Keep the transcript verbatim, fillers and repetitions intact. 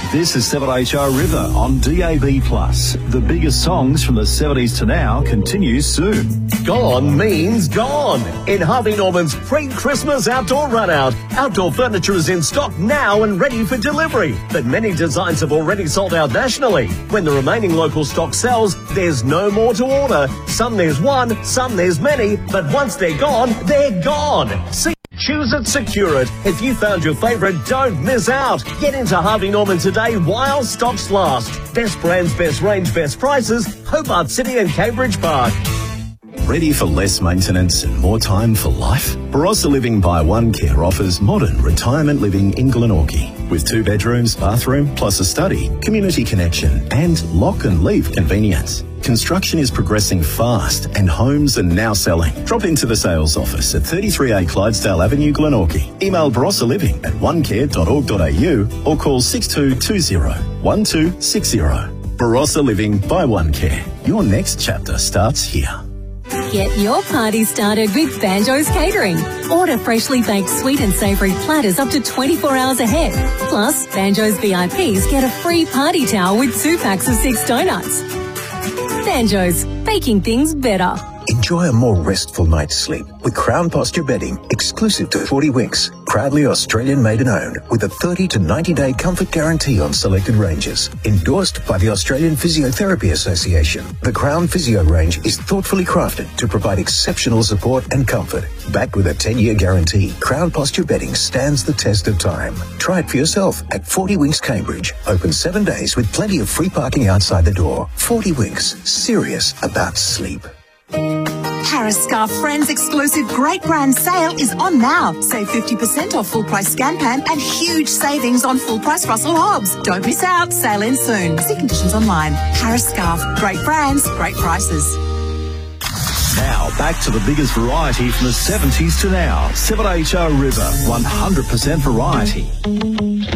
This is seven H R River on D A B plus. The biggest songs from the seventies to now continues soon. Gone means gone. In Harvey Norman's pre-Christmas outdoor run-out, outdoor furniture is in stock now and ready for delivery. But many designs have already sold out nationally. When the remaining local stock sells, there's no more to order. Some there's one, some there's many, but once they're gone, they're gone. See, choose it, secure it. If you found your favourite, don't miss out. Get into Harvey Norman today while stocks last. Best brands, best range, best prices. Hobart City and Cambridge Park. Ready for less maintenance and more time for life? Barossa Living by One Care offers modern retirement living in Glenorchy. With two bedrooms, bathroom, plus a study, community connection and lock and leave convenience. Construction is progressing fast and homes are now selling. Drop into the sales office at thirty-three A Clydesdale Avenue, Glenorchy. Email barossa living at one care dot org dot a u or call six two two zero, one two six zero. Barossa Living by One Care. Your next chapter starts here. Get your party started with Banjo's Catering. Order freshly baked sweet and savoury platters up to twenty-four hours ahead. Plus, Banjo's V I Ps get a free party towel with two packs of six donuts. Banjo's, baking things better. Enjoy a more restful night's sleep with Crown Posture Bedding, exclusive to forty Winks. Proudly Australian made and owned, with a thirty to ninety day comfort guarantee on selected ranges. Endorsed by the Australian Physiotherapy Association, the Crown Physio range is thoughtfully crafted to provide exceptional support and comfort. Backed with a ten year guarantee, Crown Posture Bedding stands the test of time. Try it for yourself at forty Winks Cambridge. Open seven days with plenty of free parking outside the door. forty Winks, serious about sleep. Harris Scarf Friends exclusive great brand sale is on now. Save fifty percent off full price Scanpan and huge savings on full price Russell Hobbs. Don't miss out. Sale ends soon. See conditions online. Harris Scarf. Great brands, great prices. Now, back to the biggest variety from the seventies to now. seven H R River, one hundred percent variety.